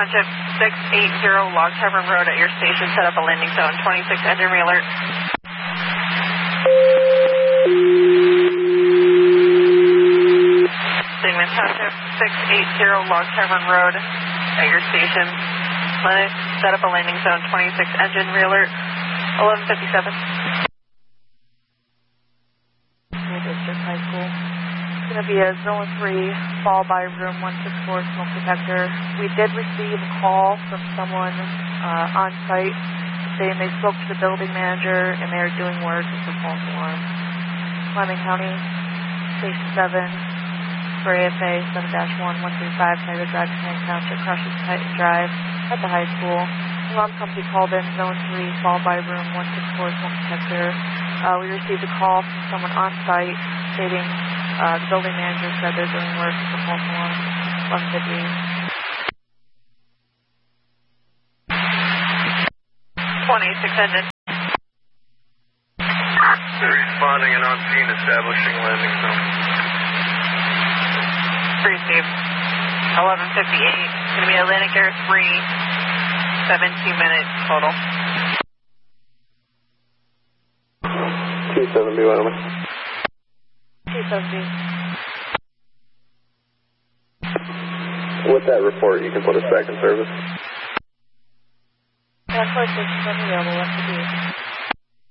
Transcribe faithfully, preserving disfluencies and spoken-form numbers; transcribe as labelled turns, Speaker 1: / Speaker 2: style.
Speaker 1: Township six eighty Log Tavern Road at your station. Set up a landing zone. twenty-six engine re-alert. Sigmund Township six eighty Log Tavern Road at your station. Set up a landing zone. twenty-six engine re-alert. eleven fifty-seven. School District High School. It's going to be a Zone three fall by room one six four smoke detector. We did receive a call from someone uh, on site saying they spoke to the building manager and they are doing work. It's a false alarm. Fleming County, Station seven, for A F A seven dash one one three five, Tiger Drive, Canyon Township, Crushes Drive at the high school. Alarm company called in Zone three fall by room one six four smoke detector. Uh, we received a call from someone on site stating Uh, the building manager said they're doing work with the false alarm. eleven fifty. twenty-six engine.
Speaker 2: They're responding and on scene, establishing landing zone.
Speaker 1: Received. eleven fifty-eight. It's going to be Atlantic Air three. seventeen minutes total.
Speaker 2: two seventy, Wyoming.
Speaker 1: two seventy.
Speaker 2: With that report, you can put us back in service.
Speaker 1: Yeah, of course, it's available.